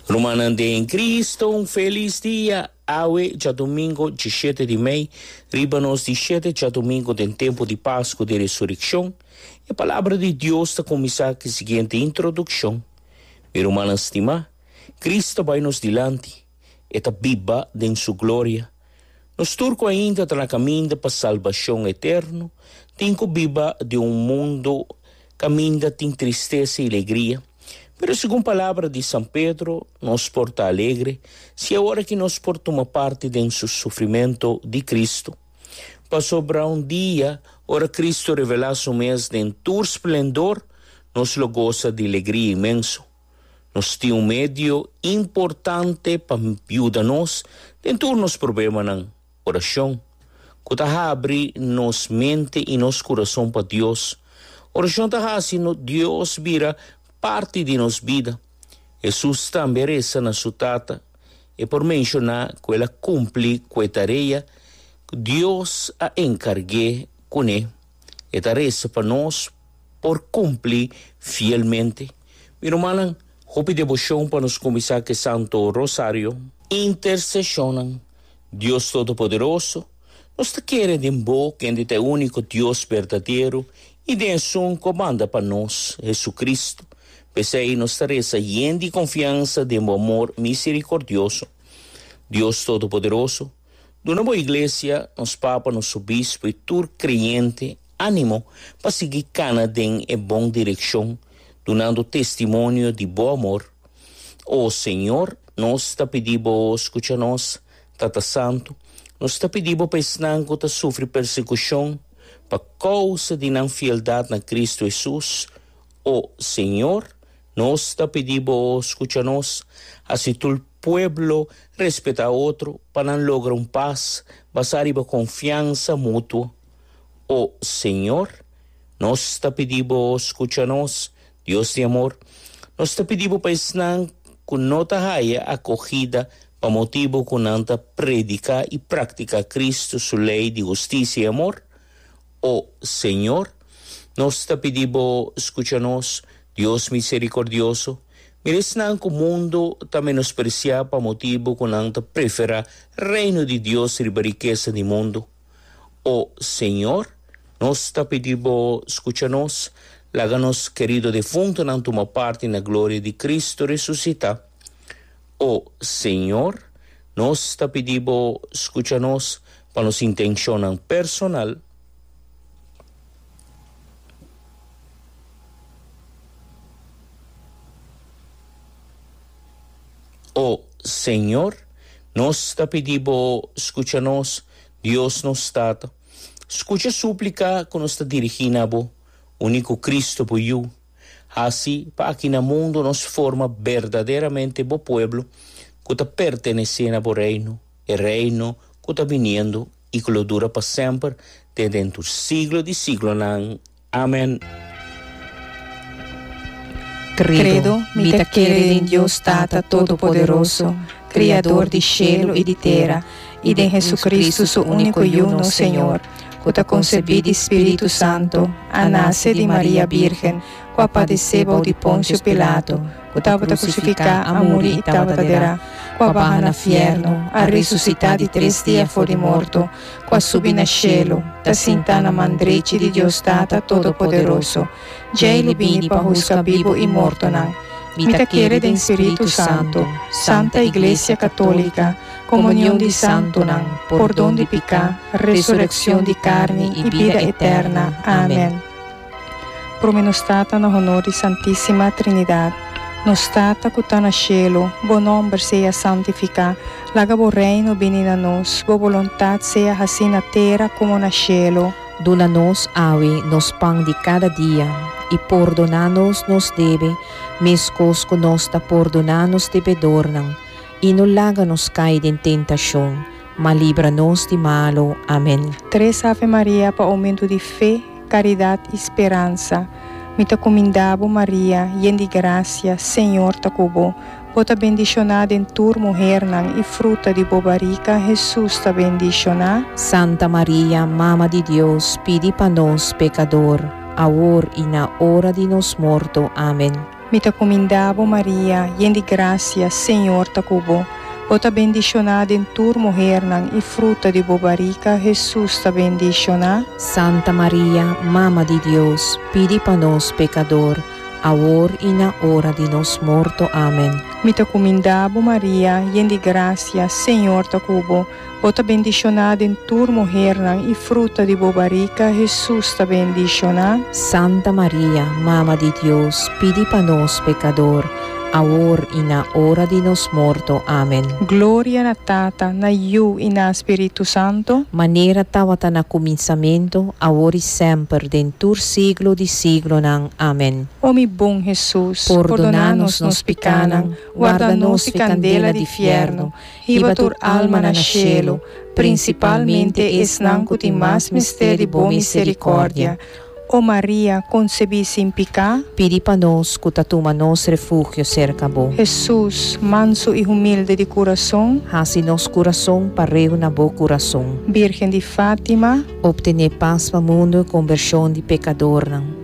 Romanande em Cristo, um feliz dia. Aue, já domingo, 17 de maio, riba-nos 17, já domingo, do tempo de Páscoa de ressurreição. E a palavra de Deus está começar com a seguinte introdução. Meu irmão estimado, Cristo vai nos dilante, e está viva em sua glória. Nos turco ainda está na caminho para a salvação eterna, tem que viva de mundo caminho tem tristeza e alegria. Pero segundo a palavra de São Pedro, nos porta alegre, se a hora que nos porta uma parte de seu sofrimento de Cristo. Para sobrar dia, ora Cristo revelar seu mês de todo esplendor, nos lo goza de alegria imenso. Nos tem meio importante para ajudar-nos em todos os problemas na oração. Que abre nos mente e nos coração para Deus. Oração está assim, Deus vira parte de nossa vida. Jesus também reza na sua tata e por mencionar que ela cumpre com a tarefa que Deus a encargue com ele. E a reza para nós por cumprir fielmente. Meu irmão, hope devoção para nos começar com o Santo Rosário. Intercessionam. Deus Todo-Poderoso, nos quer de bom que é o único Deus verdadeiro e de um comanda para nós, Jesus Cristo. Pensei nos reza llena de confiança de um amor misericordioso. Deus Todo-Poderoso, de uma boa igreja, nos papa, nos bispo e todo crente, ânimo para seguir cada em boa direção, dando testemunho de bom amor. Senhor, nós está pedindo, escuta-nos, Tata Santo, nós está pedindo para ensinar que sofre persecução por causa de não fieldade na Cristo Jesus. Senhor, nós está pedindo, escuta-nos, assim todo o povo respeita outro para não lograr paz, basar em confiança mútua. Senhor, nós está pedindo, escuta-nos, Deus de amor, nós está pedindo para ensinar que não está acolhida para motivo que não está predicar e praticar Cristo sua lei de justiça e amor. Senhor, nós está pedindo, escuta-nos, Deus misericordioso, merecendo que o mundo está menospreciar para motivo que não está prefere reino de Deus e a riqueza do mundo. Senhor, nós está pedindo, escuta-nos, laga-nos querido defunto não toma parte na glória de Cristo ressuscitar. Senhor, nós está pedindo, escuta-nos, para nos intencionar personal. Senhor, nós está pedindo, escuta-nos, Deus nos está. Escuta a súplica que nos está dirigindo a bo, único Cristo por you. Assim, para que no mundo nos forma verdadeiramente bom povo, que está pertenecendo ao reino, e reino que está vindo e que lo dura para sempre, dentro do siglo de siglo. Amém. Credo, mi tacchiere in Deus Tata Todo-Poderoso, Criador de cielo e de terra, e de Jesus Cristo, su único e uno Senhor, que te concebi de Espírito Santo, a nasce de Maria Virgem, que padeceu de Pôncio Pilato, que estava crucificado, a morrer e estava derá, que barra na fierno, a ressuscitar de 3 dias fora morto, que subi na cielo, ta sinta na mandrete de Deus Tata Todo-Poderoso, já ele vini para buscar vivo e morto não. Mi tacchiere de Espírito Santo, Santa Iglesia Católica, comunhão de santo não, perdão de pecado, ressurreição de carne e vida eterna. Amém. Pro me nostata no honor de Santíssima Trinidade, nostata que está no cielo, bo nome seja santificado, laga bo reino vini na nós, bo vontade seja assim na terra como no cielo. Dona-nos, awe, nos pão de cada dia, e perdonar-nos nos deve, mescos que nós ta perdonar-nos devedor não, e não laga-nos cair em tentação, mas livra-nos de malo. Amém. 3 Ave Maria para aumento de fé, caridade e esperança. Me te comendavo Maria, llena de gracia, Senhor te cubo, Bota bendicionada em tur mulher não, e fruta de bobarica, Jesus te bendicionar. Santa Maria, Mama de Deus, pedi para nós, pecador, agora e na hora de nos morto. Amém. Me te comendavo Maria, yen di gracia, Senhor ta cubo. Bota bendicionada em tur mulher nang e fruta de bobarica, Jesus ta bendicionada. Santa Maria, Mama de Deus, pedi para nós pecador, agora e na hora de nos morto. Amém. Me te comendavo Maria, yen di gracia, Senhor ta cubo. Bota bendicionada em tur mulher nang e fruta de bobarica, Jesus ta bendicionada. Santa Maria, Mama de Deus, pedi para nós pecador, agora e na hora de nos morto. Amém. Glória na Tata, na Iu e na Espírito Santo. Maneira tawata na começamento, agora e sempre, dentur siglo de siglo nang. Amém. Ó mi bom Jesus, Perdona-nos nos pecanan, guarda-nos e candela de fierno, riba tur alma na cielo, principalmente es nanco ti mas mistério bo misericórdia. Ó Maria, concebi sem pecado, Pedi para nós, que tatuma nos refúgio cerca bo. Jesus, manso e humilde de coração, Hasi nos coração pareu na bo coração. Virgem de Fátima, Obtener paz para o mundo e conversão de pecador.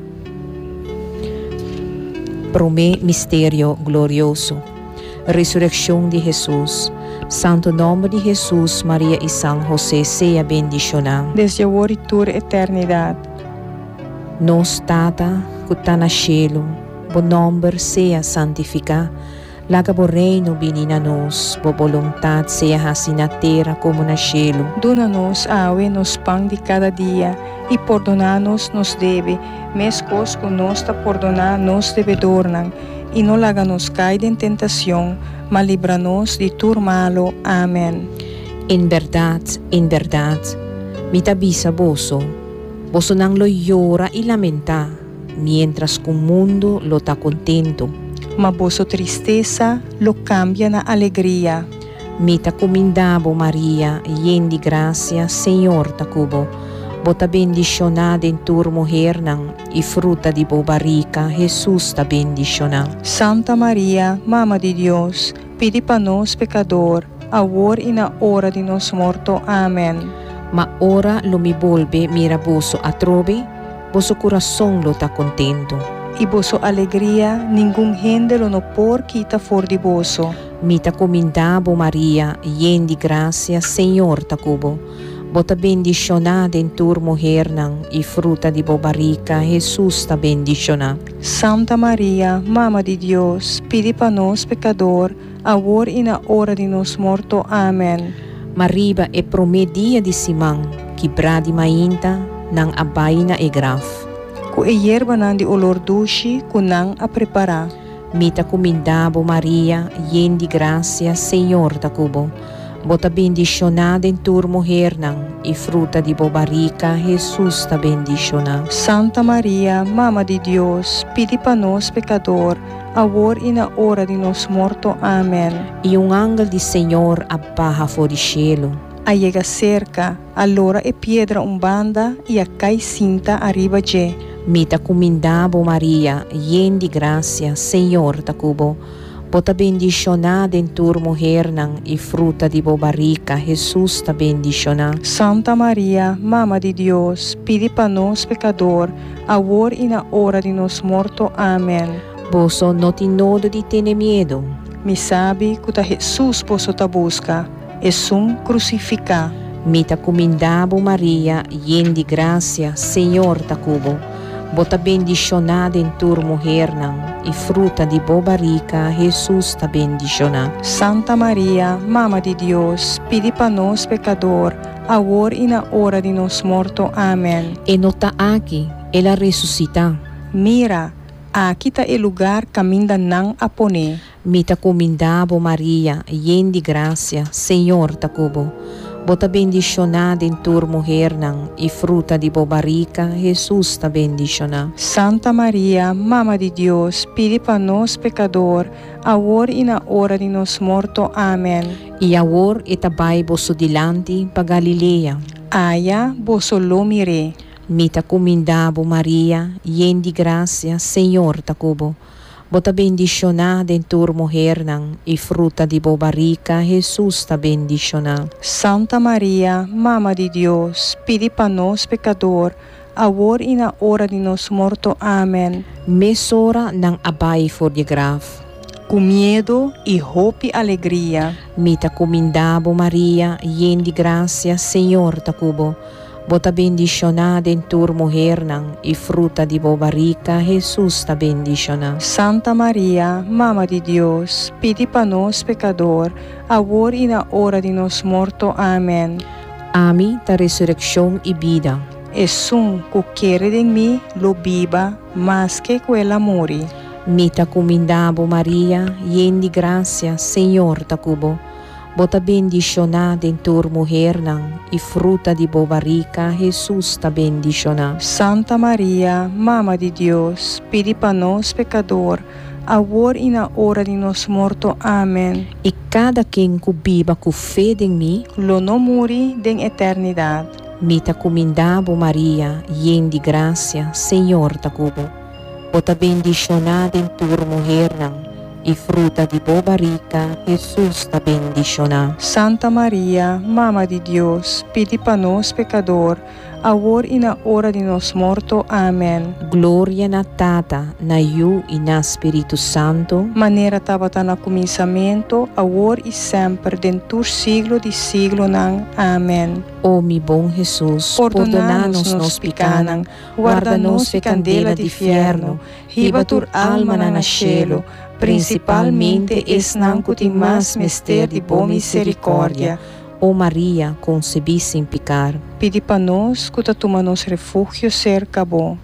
Promê mistério glorioso. Ressurreição de Jesus. Santo nome de Jesus, Maria e São José seja bendicionado. desde agora e tur eternidade. Nos Tata, que está na cielo, bo nome seja santificado. Laga bo reino vinha nos, bo vontade seja assim na terra como na cielo. Dona-nos, awe, nos pão de cada dia, e perdona-nos nos deve, mescos que nós ta perdonar nos devedornan, e não laga-nos cair em tentação, mas livra-nos de tur malo. Amém. En verdade, me tabisa boso nang lo llora y lamenta, mientras que o mundo lo está contento. Mas vosso tristeza lo cambia na alegria. Me ta comendabo Maria, yen de gracia, Senhor ta cubo. Bota bendicionada em tur mulher nang, e fruta de bobarica, Jesus ta bendicionada. Santa Maria, Mama de Deus, pedi para nós pecador, agora e na hora de nos morto. Amém. Ma ora lo mi volve mira boso a trove, boso coração lo ta contento. E vosso alegria, ninguém gente lo no por quita for de vosso. Me ta comendabo Maria, yen de gracia, Senhor ta cubo. Bota bendicionada em tur mulher nang, e fruta de bobarica, Jesus ta bendicionada. Santa Maria, Mama de Deus, pedi para nós pecador, agora e na hora de nos morto. Amém. Mariba e promedia de Simão, que bradi mainta, nang abaina e graf. Ku e yerba nan de olor dushi, ku nang a preparar. Mita comendabo Maria, yen de gracia, Senhor ta cubo. Bota bendicionada em tur mulher nang, e fruta de bobarica, Jesus ta bendicionada. Santa Maria, Mama de Deus, pedi para nós pecador, agora e na hora de nos morto. Amém. E ángel de Senhor abaja fora do cielo. Allega cerca, allora e piedra umbanda e a cai cinta arriba je. Mita comendabo Maria, yen de gracia, Senhor ta cubo. Bota bendicionada em tur mulher nang, e fruta de bobarica, Jesus ta bendicionada. Santa Maria, Mama de Deus, pedi para nós pecador, agora e na hora de nos morto. Amém. Boso no te nodo de tener miedo. Me sabe que Jesus posso ta busca, e crucificar. Mita comendabo Maria, yen de gracia, Senhor ta cubo. Bota bendicionada em tur mulher nang, e fruta de bobarica, Jesus ta bendicionada. Santa Maria, Mama de Deus, pedi para nós pecador, agora e na hora de nos morto. Amém. E nota aqui, ela ressuscita. Mira, aqui está o lugar caminda nang apone. Mita comendabo Maria, yen de gracia, Senhor ta cubo. Bota bendicionada em tur mulher nang, e fruta de bobarica, Jesus ta bendicionada. Santa Maria, Mama de Deus, pedi para nós pecador, agora e na hora de nos morto. Amém. E agora etabai boso dilante pa Galileia. Aya, vosso lo mire. Mita comendabo Maria, yen de gracia, Senhor ta cubo. Bota bendicionada em tur mulher nang, e fruta de bobarica, Jesus ta bendicionada. Santa Maria, Mama de Deus, pedi para nós pecador, agora e na hora de nos morto. Amém. Mesora ng abay for the graf. Com medo e hope e alegria. Mita comindabo Maria, yen di gracia, Senhor takubo. Bota bendicionada em tur mujer nang, e fruta di bobarica, Jesus ta bendiciona. Santa Maria, Mama de Deus, pedi para nós pecador, agora e na hora de nos morto. Amém. Ami ta resurrección e vida. Esum que quer de mim lo viva, mas que quella mori. Mita comindabo Maria, yen di gracia, Senhor takubo. Bota bendicionada em tur mujer nang, e fruta di bobarica, Jesus ta bendiciona. Santa Maria, Mama de Deus, pedi para nós pecador, agora e na hora de nos morto. Amém. E cada quem cubiba com fé em mim, Lo não muri den eternidade. mita comindabo Maria, yen di gracia, Senhor takubo. Bota bendicionada em tur mujer nang, e fruta di bobarica, Jesus ta bendiciona. Santa Maria, Mama de Deus, pedi para nós pecador, agora e na hora de nos morto. Amém. Glória na Tata, na Iu e na Espírito Santo, Maneira estava no começamento, agora e sempre, dentro do siglo de siglo. Amém. ó mi bom Jesus, Perdona-nos nos pecanan, guarda-nos de candela de inferno, riba tur alma na cielo, principalmente es nanco de mais mister de boa misericórdia. ó Maria, concebi sem pecar. Pedi para nós que tomamos refúgio cerca bom.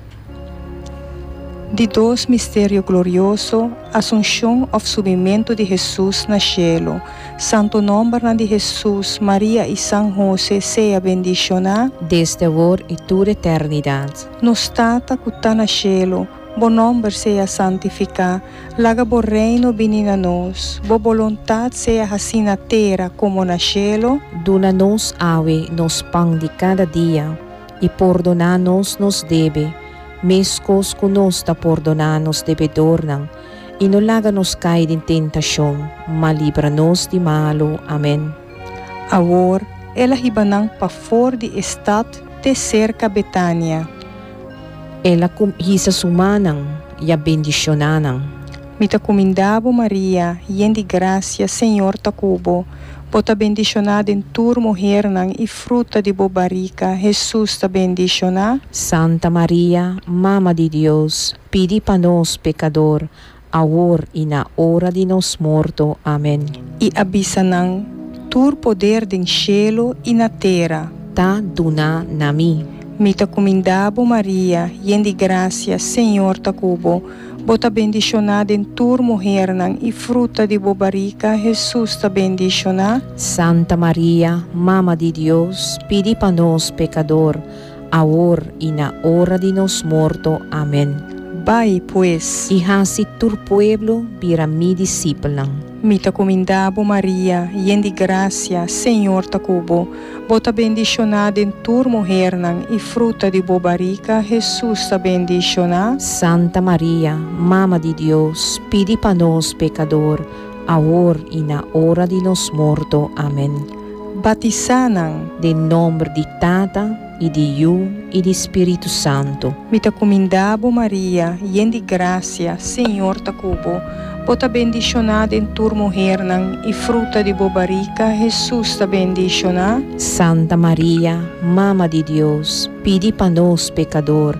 De dois mistério glorioso, Assunção ou subimento de Jesus na cielo. Santo nome de Jesus, Maria e São José seja bendicionado. Desde agora e toda eternidade. Nos tata que está na cielo, bom nome seja santificado, laga bo reino venha a nós, bo vontade seja assim na terra como na cielo. Dona-nos ave nos pão de cada dia, e perdona-nos nos debe, mescos que nos ta perdona-nos devedor nang, e não laga-nos cair em tentação, mas livra-nos de malo. Amém. Agora, ela ribanang pa fora de estado de cerca Betânia. Ela com hisa sumanang, e a bendicionanang. Mita comindabo Maria, yen de gracia, Senhor takubo, bota bendicionada em tur mujer nang e fruta de bobarica, Jesus ta bendicionada. Santa Maria, Mama de Deus, pedi para nós pecador, agora e na hora de nos morto. Amém. E abisa nang tur poder den cielo e na terra. Ta duna nami. Mita comindabo Maria, yen de gracia, Senhor takubo, bota bendicionada em tur mujer nang e fruta de bobarica, Jesus ta bendicionada. Santa Maria, Mama de Deus, pedi para nós pecador, agora e na hora de nos morto. Amém. Vai, pues. E hasi tur pueblo vira mi discípula. Mita comindabo Maria, yen de gracia, Senhor takubo, bota bendicionada em tur mujer nang e fruta de bobarica, Jesus ta bendicionada. Santa Maria, Mama de Deus, pedi para nós pecador, agora e na hora de nos morto. Amém. Batisanang. De nome de Tata, e de Iu, e de Espírito Santo. Mita comindabo Maria, yen de gracia, Senhor takubo, bota bendicionada em tur mujer nang e fruta de bobarica, Jesus ta bendicionada. Santa Maria, Mama de Deus, pedi para nós pecador,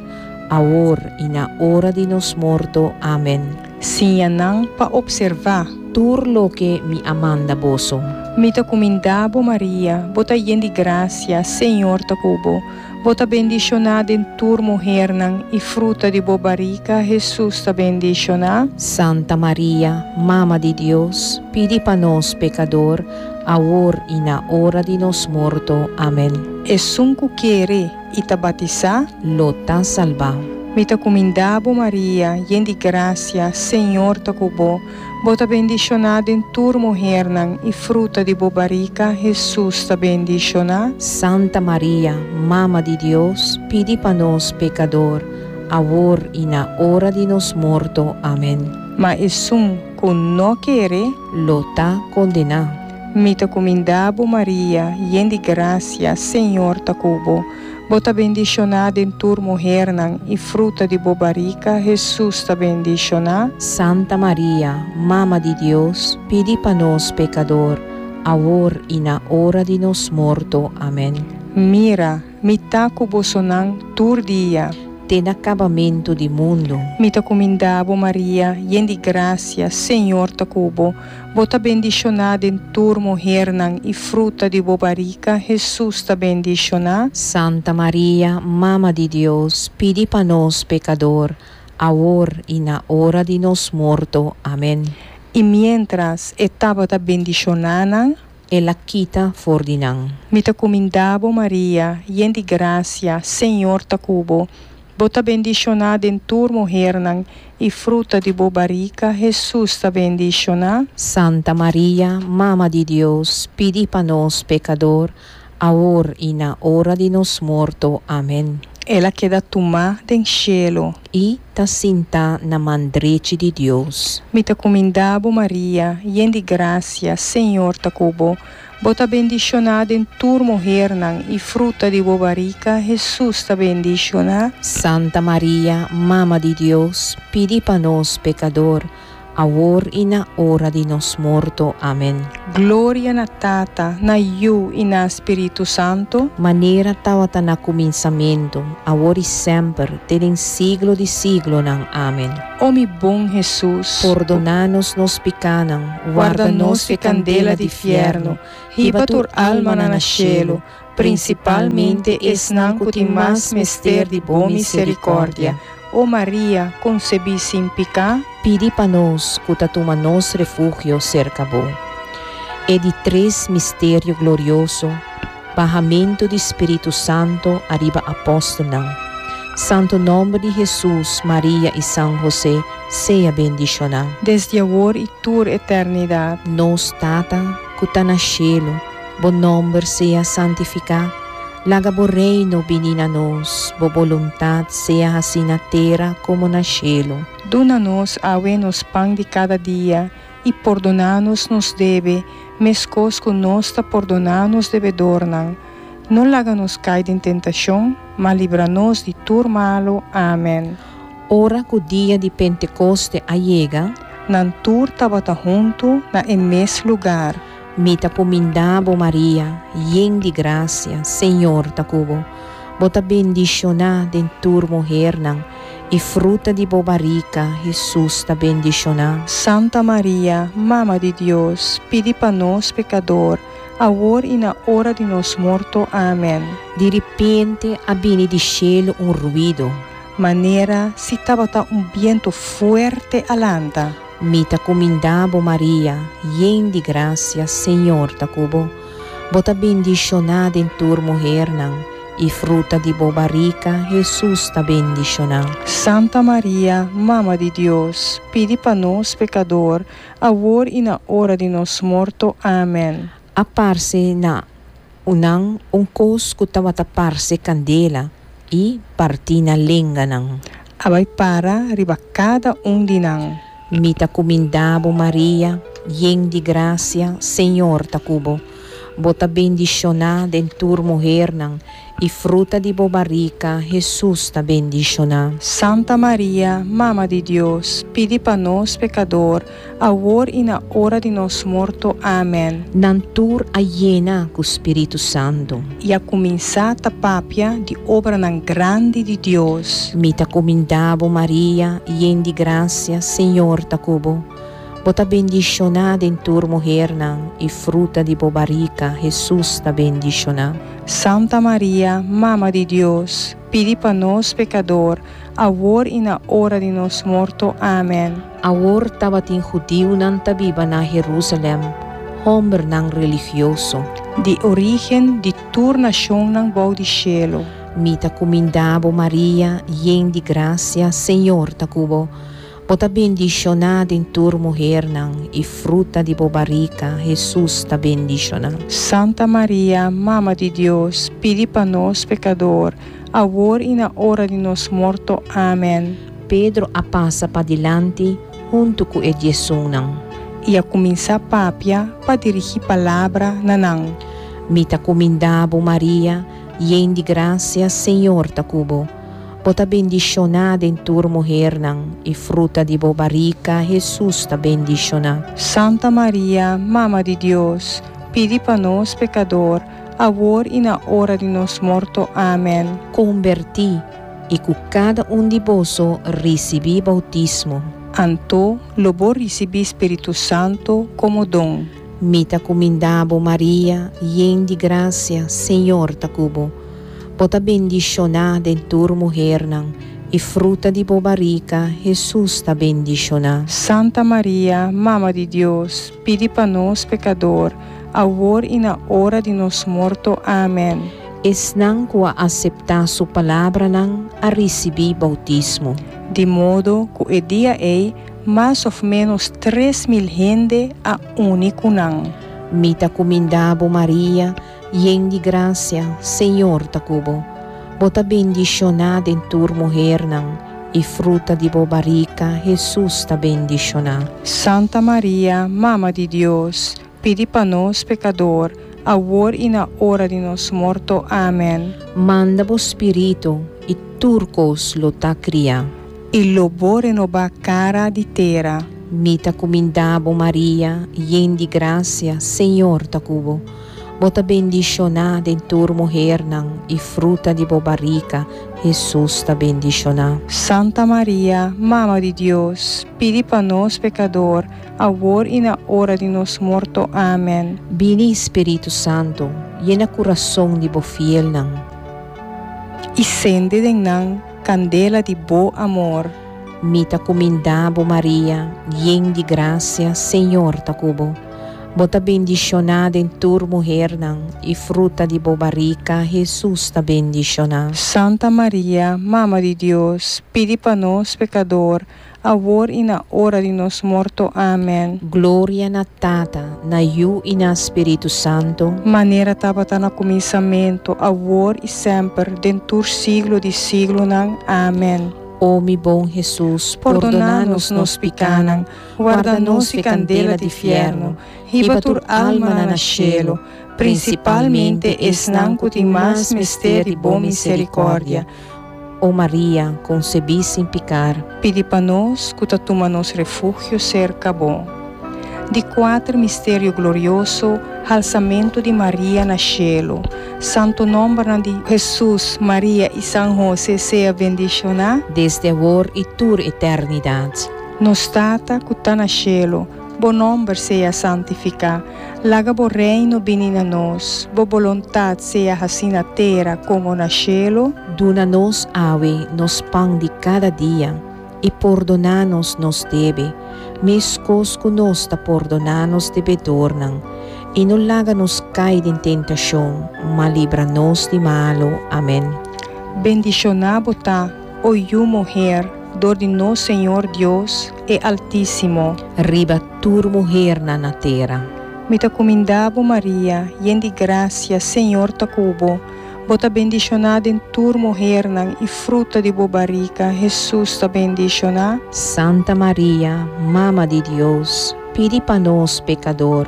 agora e na hora de nos morto. Amém. Sinha nang pa observar. Tur lo que mi amanda boso. Mita comindabo Maria, bota yen de gracia, Senhor takubo, bota bendicionada em tur mujer nang e fruta de bobarica, Jesus ta bendicionada. Santa Maria, Mama de Deus, pedi para nós pecador, agora e na hora de nos morto. Amém. E sunku quere e ta batizar. Lota salva. Mita comindabo Maria, yen de gracia, Senhor takubo, bota bendicionada em tur mujer nang e fruta de bobarica, Jesus ta bendicionada. Santa Maria, Mama de Deus, pedi para nós pecador, agora e na hora de nos morto. Amém. Ma esum kun no quere. Lota condena. Mita comindabo Maria, yen de gracia, Senhor takubo, Bota bendicionada em tua mulher e fruta de bobarica, Jesus ta bendicionada. Santa Maria, Mama de Deus, pedi para nós pecador, agora e na hora de nos morto. Amém. Mira, mi taco bosonan tur dia. Ten acabamento do mundo. Mi ta comindabo Maria, yen di gracia, Senhor ta cubo. Bota bendicionada em tua mulher e fruta de bobarica, Jesus ta bendicionada. Santa Maria, Mama de Deus, pedi para nós pecador, agora e na hora de nos morto. Amém. E mientras estava ta bendicionada, ela quita fordinang. mi ta comindabo Maria, yen di gracia, Senhor ta cubo. Bota bendicionada em tua mulher e fruta de bobarica, Jesus ta bendicionada. Santa Maria, Mama de Deus, pedi para nós pecador, agora e na hora de nos morto. Amém. Ela queda tomar den cielo. E ta sinta na mandrete de Deus. Mi ta comindabo Maria, yen di gracia, Senhor ta cubo. Bota bendicionada em tua mulher e fruta de bobarica, Jesus ta bendicionada. Santa Maria, Mama de Deus, pedi para nós pecador, agora e na hora de nos morto. Amém. Glória na Tata, na Iu e na Espírito Santo. Maneira tawata na começamento, agora e sempre, tem siglo de siglo nang. Amém. Ó mi bom Jesus, Perdona-nos nos pecados, guarda-nos de candela de inferno, riba tur alma na cielo, principalmente esnan que mais mester de boa misericórdia. Ó Maria, concebi sem pecado, pedi para nós que tatuma nos refúgio cerca bo. E de 3 mistério glorioso, bahamento do Espírito Santo arriba apóstolo. Santo nome de Jesus, Maria e São José, seja bendicionado. desde agora e tur eternidade. Nos Tata, que está na cielo, bom nome seja santificado. Laga bo reino benina nos, bo voluntad seja assim na terra como na cielo. Dona-nos nos pão de cada dia e perdona-nos nos deve, mescos que nós ta perdona-nos devedor. Não laga-nos cair em tentação, mas livra-nos de tudo malo. Amém. Ora que o dia de Pentecoste chega, Nan tur tabata junto na mesmo lugar. mita comindabo Maria, yen de graça, Senhor ta cubo. Bota bendicionada em tua mulher e fruta de bobarica, Jesus ta bendicionada. Santa Maria, Mama de Deus, pedi para nós pecador, agora e na hora de nos morto. Amém. De repente, abini de cielo ruído. Maneira se tabata viento fuerte alanta. Mita comindabo Maria, yen de graça, Senhor ta cubo. Bota bendicionada em tua mulher e fruta de bobarica, Jesus ta bendicionada. Santa Maria, Mama de Deus, pedi para nós pecador, agora e na hora de nos morto. Amém. Aparse na unang ungkos ko tawataparse candela e partina lenga nang. Abay para riba cada dinang. Mita comindabo Maria, yen de gracia, Senhor ta cubo. Bota bendicionada em tua mulher e fruta de bobarica, Jesus ta bendicionada. Santa Maria, Mama de Deus, pedi para nós pecador, agora e na hora de nos morto. Amém. Nantur ayena com o Espírito Santo. E a começar a papia de obra grande de Deus. Mita comindabo Maria, yen de gracia, Senhor ta cubo. Bota bendicionada em tua mulher e fruta de bobarica, Jesus ta bendicionada. Santa Maria, Mama de Deus, pedi para nós pecador, agora e na hora de nos morto. Amém. Agora tabating judío nang tabiba na Jerusalem, homer nang religioso. De origem de tua nação ng bau de cielo. Mita comindabo Maria, yen de gracia, Senhor ta cubo. Bota bendicionada em tua mulher e fruta de bobarica, Jesus ta bendicionada. Santa Maria, Mama de Deus, pedi para nós pecador, agora e na hora de nos morto. Amém. Pedro a passa para dilante junto com Jesus nang. E a começar papia para dirigir palavra nanang. Mita comindabo Maria, llena de gracia, Senhor ta cubo. Bota bendicionada em tua mulher e fruta de boa barriga, Jesus ta bendiciona. Santa Maria, Mama de Deus, pedi para nós pecador, agora e na hora de nos morto. Amém. Converti e com cada de vosso recebi bautismo. Anto, lobo recebi Espírito Santo como dom. Mita comindabo Maria, llena de gracia, Senhor ta cubo. Bota bendicionada em tua mulher e fruta de boa barriga, Jesus ta bendiciona. Santa Maria, Mama de Deus, pedi para nós pecador, agora e na hora de nos morto. Amém. Esnang kua aceitar sua palavra a receber bautismo. De modo que o dia mais ou menos 3.000 gente a único não. Mita comindabo Maria, llena de gracia, Senhor ta cubo. Bota bendicionada em tua mulher e fruta de boa barriga, Jesus ta bendiciona. Santa Maria, Mama de Deus, pedi para nós pecador, agora e na hora de nos morto. Amém. Manda o Espírito e turcos lo ta cria. E lobo renova cara de terra. Mita comindabo Maria, llena de gracia, Senhor ta cubo. Bota bendicionada em tua mulher e fruta de boa barriga, Jesus ta bendiciona. Santa Maria, Mama de Deus, pedi para nós pecador, agora e na hora de nos morto. Amém. Bini Espírito Santo, llena coração de bo fiel e sende de candela de bo amor. Mita comindabo Maria, llena de gracia, Senhor ta cubo. Bota bendicionada em tua mulher e fruta de boa barriga, Jesus ta bendiciona. Santa Maria, Mama de Deus, pedi para nós pecador, agora e na hora de nos morto. Amém. Glória na Tata, na Iu e na Espírito Santo. Maneira tabata na começamento, agora e sempre, dentro siglo de siglo. Amém. Ó mi bom Jesus, perdona-nos nos pecados, guarda-nos de candela de inferno, riba tua alma na cielo, principalmente esnanco de mais mistério de boa misericórdia. Ó Maria, concebi sem pecar, pedi para nós, que toma nos refúgio cerca bom. De 4 mistério glorioso, alçamento de Maria na cielo. Santo nome de Jesus, Maria e São José seja bendicionado desde agora e por eternidade. Nos tata que está na cielo, bom nome seja santificado. Laga bo reino benina nós, bo vontade seja assim na terra como na cielo. Duna-nos ave, nos pão de cada dia, e perdona-nos nos debe, mescos que nos ta perdona-nos devedor e não laga-nos cair em tentação, mas livra-nos de malo. Amém. Bendicionado tá, ó you mulher, dor de nosso Senhor Deus é altíssimo. Riba tua mulher na terra. Me ta comindabo Maria, llena de gracia, Senhor ta cubo. Bota bendicionada em tua mulher e fruta de boa barriga, Jesus ta bendiciona. Santa Maria, Mama de Deus, pedi para nós pecador,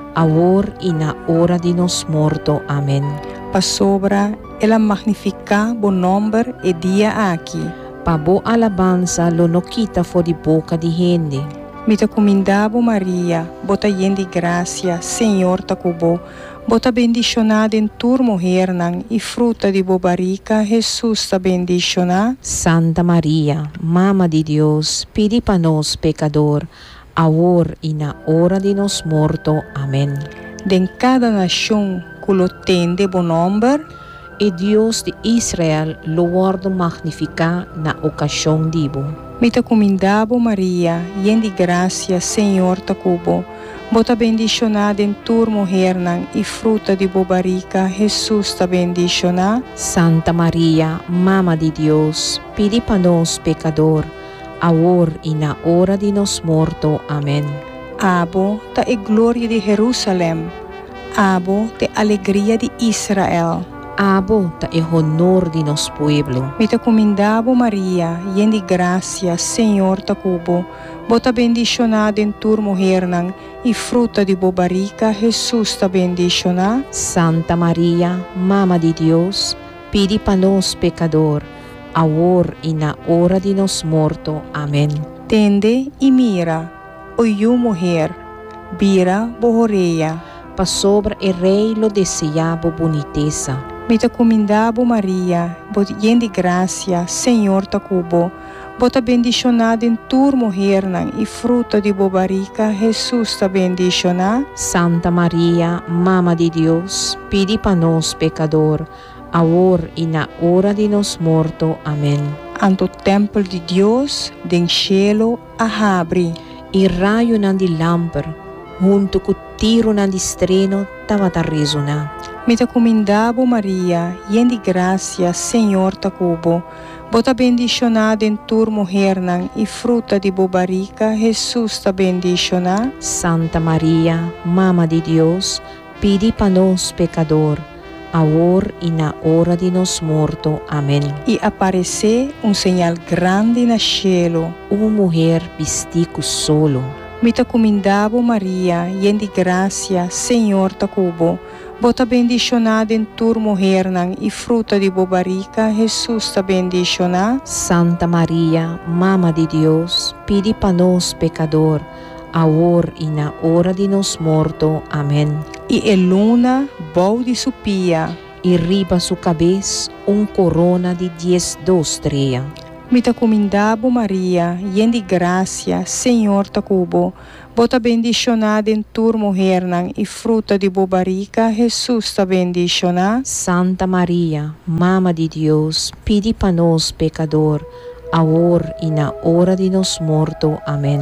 agora e na hora de nos morto. Amém. Pa sobra, ela magnifica bom nome e dia aqui. Pa bo alabanza lo no quita fo de boca de gente. Me ta comindabo Maria, bota llena de gracia, Senhor ta cubo. Bota bendicionada em tua mulher e fruta de boa barriga, Jesus ta bendiciona. Santa Maria, Mama de Deus, pedi para nós pecador, agora e na hora de nos morto. Amém. De cada nação que lo tende bom nome, e Deus de Israel lo guarda magnificar na ocasião dibo. Me ta comindabo Maria, llena de gracia, Senhor ta cubo. Bota bendicionada em tua mulher e fruta de boa barriga, Jesus ta bendiciona. Santa Maria, Mama de Deus, pedi para nós pecador, agora e na hora de nos morto. Amém. Abo ta e glória de Jerusalém, abo te alegria de Israel. Abo ta e honor de nos pueblo. Me ta comindabo Maria, llena de gracia, Senhor ta cubo. bota bendicionada em tua mulher nang, e fruta de boa barriga, Jesus está bendicionada. Santa Maria, Mama de Deus, pedi para nós pecador, agora e na hora de nos morto. Amém. Tende e mira, o mulher, vira bohoreia. Pa sobre o rei lo desejava boniteza. Me te comendabo Maria, bot yen de gracia, Senhor ta cubo, bota bendicionada em tua mulher nang, e fruta de boa barriga, Jesus está bendicionada. Santa Maria, Mama de Deus, pedi para nós pecador, agora e na hora de nos morto. Amém. Anto templo de Deus, den cielo a abre. E raio nan di lampar, junto com o tiro nan di streno, tava a resonar. Me te comendabo Maria, yen de gracia, Senhor ta cubo, bota bendicionada em tua mulher nang, e fruta de boa barriga, Jesus está bendicionada. Santa Maria, Mama de Deus, pedi para nós pecador, agora e na hora de nos morto. Amém. E aparecer sinal grande na cielo. Uma mulher vestida solo. Me te comendabo Maria, yen de gracia, Senhor ta cubo, bota bendicionada em tua mulher nang, e fruta de boa barriga, Jesus está bendicionada. Santa Maria, Mama de Deus, pedi para nós pecador, agora e na hora de nos morto. Amém. E a luna, bom de supia. E riba sua cabeça corona de 10 estrelas. Me te comendabo Maria, yen de gracia, Senhor ta cubo, bota bendicionada em tua mulher nang, e fruta de boa barriga, Jesus está bendicionada. Santa Maria, Mama de Deus, pedi para nós pecador, agora e na hora de nos morto. Amém.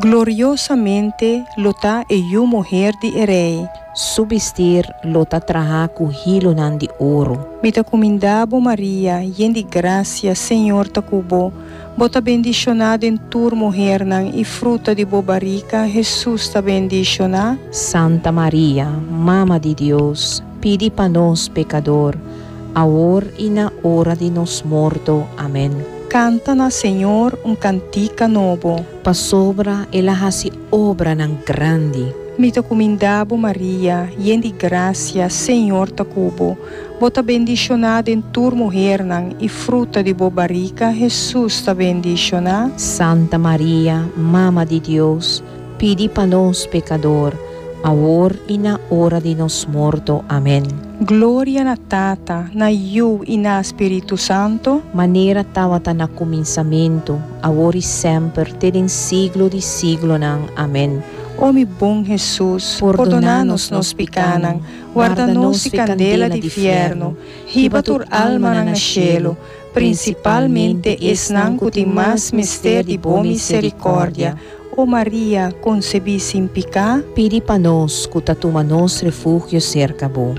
Gloriosamente lota e eu mulher de rei. Substir lota traha com hilo nan de ouro. Me te comendabo Maria, yen de gracia, Senhor ta cubo, bota bendicionada em tua mulher nang, e fruta de boa barriga, Jesus está bendicionada. Santa Maria, Mama de Deus, pedi para nós pecador, agora e na hora de nos morto. Amém. Canta na Senhor cantica novo. Pa sobra ela hasi obra nan grande. Me te comendabo Maria, yen de gracia, Senhor ta cubo, bota bendicionada em tua mulher nang, e fruta de boa barriga, Jesus está bendicionada. Santa Maria, Mama de Deus, pedi para nós pecador, agora e na hora de nos morto. Amém. Glória na Tata, na Iu e na Espírito Santo. Maneira tawata na começamento, agora e sempre, ter em siglo de siglo nang. Amém. Ó mi bom Jesus, perdonanos nos picanang, guarda-nos e candela de fierno, riba tur alma na cielo, principalmente esnan cuti mas mister de boa misericórdia. Ó Maria, concebi sem picar, pedi para nós, cutatuma nos refúgio cerca bo.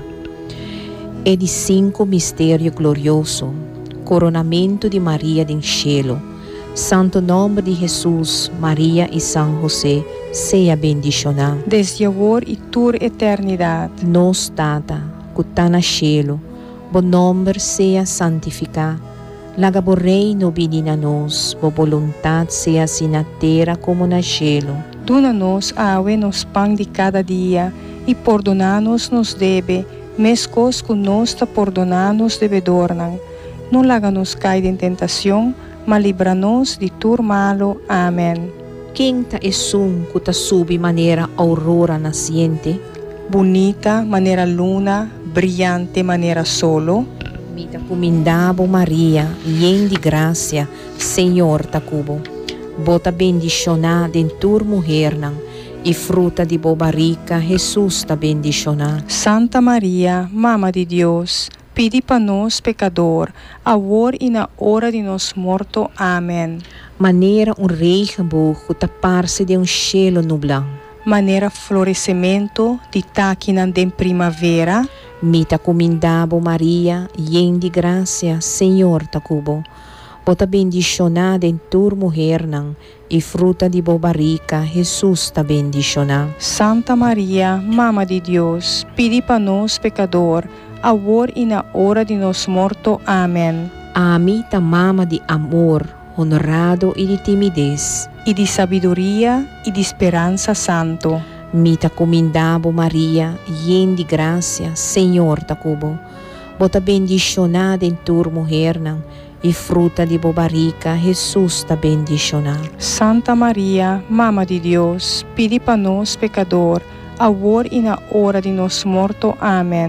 E de 5 mistério glorioso, coronamento de Maria de cielo, Santo nome de Jesus, Maria e São José, seja bendicionado. Desde agora e tur eternidade. Nos Tata, que está na cielo, bom nome seja santificado. Laga bo reino vini na nós, bo voluntade seja assim na terra como na cielo. Duna-nos awe nos pão de cada dia, e perdona-nos nos debe, mescos que nós ta perdona-nos devedornan. Não laga-nos cair em tentação, mas livra-nos de tur malo. Amém. Quem ta esum que ta subi maneira aurora nasciente? Bonita maneira luna, brilhante maneira solo. Mita comendabo Maria, yen de gracia, Senhor ta cubo. Bota bendicionada em tur mulher nang, e fruta de boa barriga, Jesus ta bendicionada. Santa Maria, Mama de Deus, pedi para nós pecador, agora e na hora de nos morto. Amém. Maneira regenboog que tapar-se de cielo nublado. Maneira florescimento de taquinan de primavera. Mita comendabo Maria, yen de gracia, Senhor ta cubo. Bota bendicionada em tur mulher nang, e fruta de boa barriga, Jesus ta bendicionada. Santa Maria, Mama de Deus, pedi para nós pecador, agora e na hora de nos morto. Amém. A mita mama de amor, honrado e de timidez. e de sabedoria e de esperança santo. Mita comindabo Maria, yen de graça, Senhor ta cubo. Bota bendicionada em tua mulher, e fruta de bobarica, Jesus ta bendicionada. Santa Maria, Mama de Deus, pedi para nós pecador, agora e na hora de nosso morto. Amém.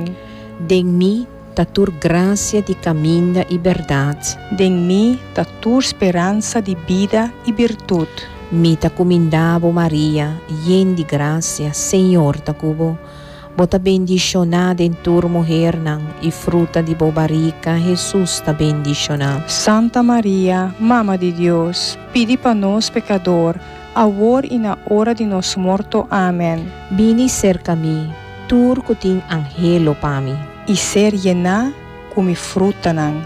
Den-me ta tur graça de caminho e verdade. Den-me ta tua esperança de vida e virtude. Mita comindabo Maria, yen de graça, Senhor ta cubo. Bota bendicionada em tua mulher, e fruta de bobarica, Jesus ta bendicionada. Santa Maria, Mama de Deus, pedi para nós pecador, agora e na hora de nosso morto. Amém. Bini cerca-me, tur kuting angelo pami. E ser llena como fruta nan.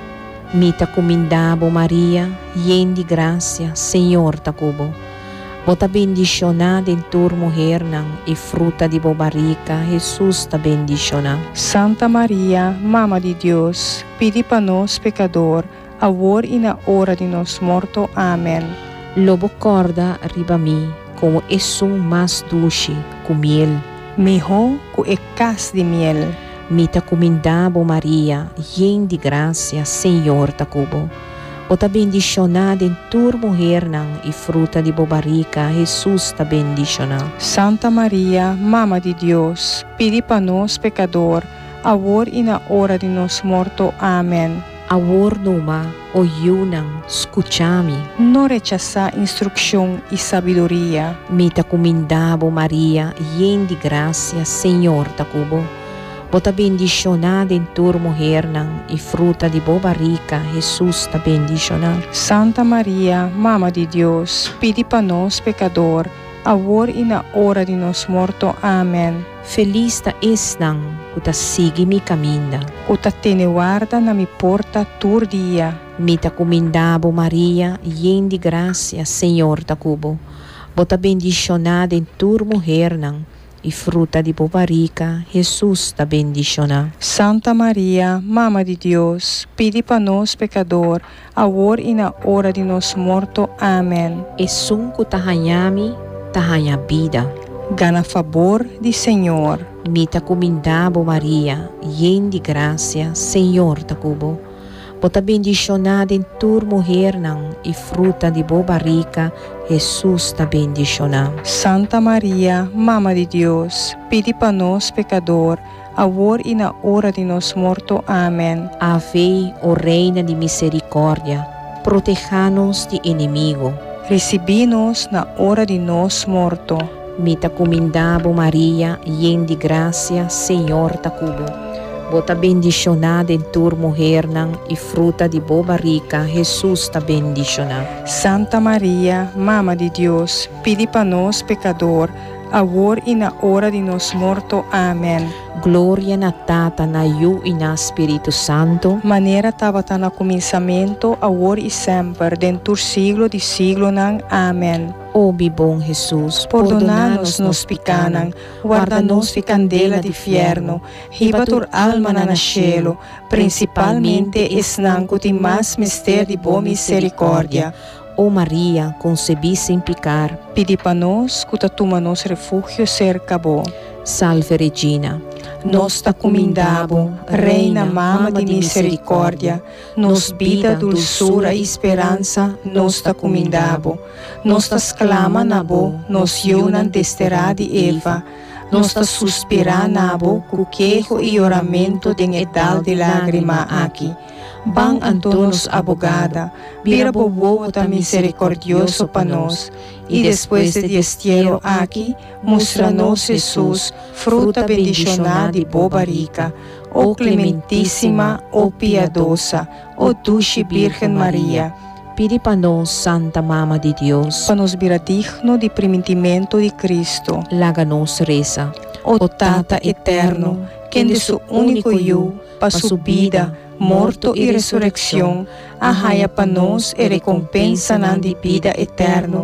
Mita comindabo Maria, yen de graça, Senhor ta cubo. Bota bendicionada em tua mulher, e fruta de bobarica, Jesus ta bendicionada. Santa Maria, Mama de Deus, pedi para nós pecador, agora e na hora de nosso morto. Amém. Lobo corda riba mi, como esum mas dulce, com miel. Mejor que cas de miel. Mita comindabo Maria, yen de graça, Senhor ta cubo. Bota bendicionada em tua mulher, e fruta de bobarica, Jesus ta bendicionada. Santa Maria, Mama de Deus, pedi para nós pecador, agora e na hora de nosso morto. Amém. Agora numa, oyunang, escuchame. Não rechazar instrução e sabedoria. Mita comindabo Maria, yen de graça, Senhor ta cubo. Bota bendicionada em tua mulher, e fruta de bobarica, Jesus ta bendicionada. Santa Maria, Mama de Deus, pedi para nós pecador, agora e na hora de nosso morto. Amém. Feliz ta esnang, kuta sige mi caminda. Kuta tene guarda na mi porta tur dia. Mita comindabo Maria, yen de graça, Senhor ta cubo. Bota bendicionada em tua mulher, e fruta de bobarica, Jesus ta bendicionada. Santa Maria, Mama de Deus, pedi para nós pecador, agora e na hora de nosso morto. Amém. E sunku tahanyami, tahanya vida. Gana favor de Senhor. Mita comindabo Maria, yen de graça, Senhor ta cubo. Bota bendicionada em tua mulher, e fruta de bobarica, Jesus ta bendicionada. Santa Maria, Mama de Deus, pedi para nós pecador, agora e na hora de nosso morto. Amém. Ave, o Reina de misericórdia, proteja-nos de inimigo. Recebi-nos na hora de nosso morto. Mita comindabo Maria, yen de graça, Senhor ta cubo. Bota bendicionada em tua mulher, e fruta de bobarica, Jesus ta bendicionada. Santa Maria, Mama de Deus, pedi para nós pecador, agora e na hora de nosso morto. Amém. Glória na Tata, na Yu e na Espírito Santo. Maneira estava no começamento, agora e sempre, dentro do siglo de siglo. Amém. Ó bom Jesus, perdona-nos nos pecanan, guarda-nos de candela de fierno, riba tur alma na cielo, principalmente esnanco de mais mistério de boa misericórdia. Ó Maria, concebi sem pecar, pedi para nós, que toma nos refúgio cerca bo. Salve Regina, nos ta comindabo, Reina Mama de misericórdia, nos vida, dulçura e esperança, nos ta comindabo, nos ta exclama nabo, nos yunan desterá de Eva, nos ta suspira nabo, cu quejo e oramento de edal de lágrima aqui. Ban Antonos abogada, vira bobo ta misericordioso pa nós, e depois de destierro aqui, mostra-nos Jesus, fruta bendicionada e bobarica, ó clementíssima, ó piedosa, ó dulce Virgem Maria. Pedi para nós, Santa Mama de Deus, para nos vira digno de primitimento de Cristo. Laga-nos reza. Ó Tata eterno, quem de seu único eu, para sua vida, morto e ressurreição, arraia para nós e recompensa na de vida eterno.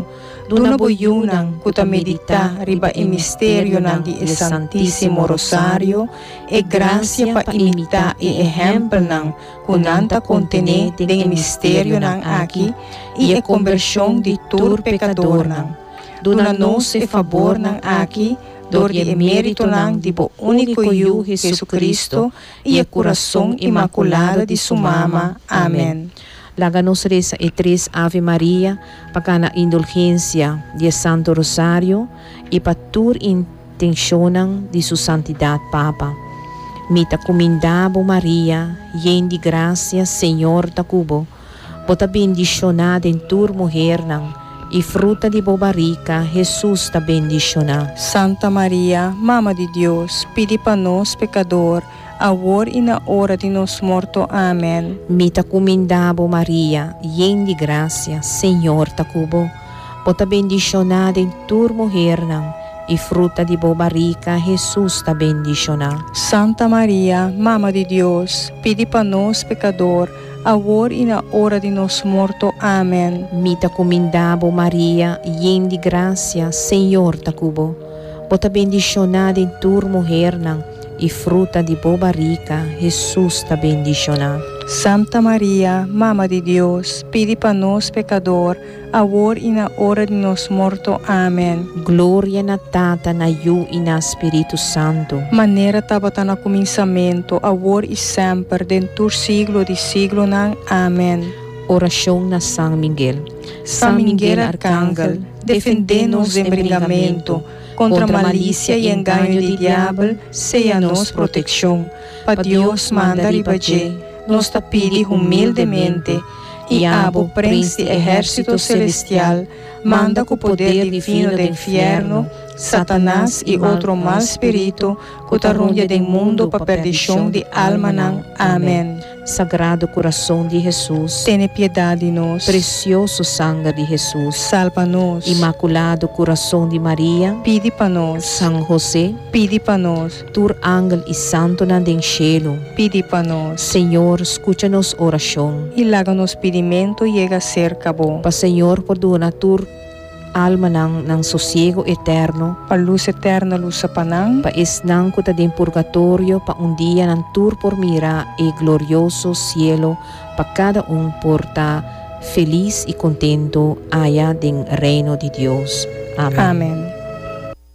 Duna boyunang kuta medita riba e misterio ng di Santissimo Rosario e gracia pa imita e ehemplo ng kunanta contene deng misterio ng aki e conversión di tur pecador ng. Duna nos e favor ng aki dor e merito ng di bo unico yu Jesucristo e coração imaculado di sumama. Amen. Láganos reza e tres Ave Maria, pagana indulgência de Santo Rosário e patur intencionam de sua santidad Papa. Mita comendabo Maria, yen de gracia, Senhor da cubo, bota bendicionada em tur mujer nang, e fruta de bobarica, Jesus ta bendicionada. Santa Maria, Mama de Deus, pedi para nós pecador, agora e na hora de nos morto. Amém. Mita comendabo Maria, yen de gracia, Senhor ta cubo, bota bendicionada em tur mujer nang, e fruta de bobarica, Jesus ta bendicionada. Santa Maria, Mama de Deus, pedi para nós pecador, agora e na hora de nos morto. Amém. Mita comendabo Maria, yen de gracia, Senhor ta cubo, bota bendicionada em tur mujer nang, e fruta de bobarica, Jesus ta bendicionada. Santa Maria, Mama de Deus, pedi para nós pecador, agora e na hora de nos morto. Amém. Glória na Tata, na Yu e na Espírito Santo. Maneira tabata na começamento, agora e sempre, dentro siglo de siglo nang. Amém. Oração na São Miguel. São Miguel Arcángel, defende-nos de embriagamento, contra malícia e engano de diabo, seja nos proteção. Pa Deus manda ribaje, nos ta pedi humildemente, e abo príncipe exército celestial, manda com o poder divino do inferno, Satanás e outro mal espírito, que tarunha do mundo para perdição de alma nang. Amém. Sagrado coração de Jesus, Tene piedade de nós. precioso sangue de Jesus, Salva-nos. Imaculado coração de Maria, Pedi para nós. São José, Pedi para nós. tur ángel e santo na den cielo. Pedi para nós. Senhor, escucha-nos oração. E laga-nos pedimento chega a ser cabo. Pa Senhor, perdona tur alma ng sossego eterno, Pa luz eterna, luz sa panang. pa isnang kuta din purgatorio, pa un dia ng tur por mira e glorioso cielo, pa cada porta feliz y contento haya din reino de Dios. Amén. Amém.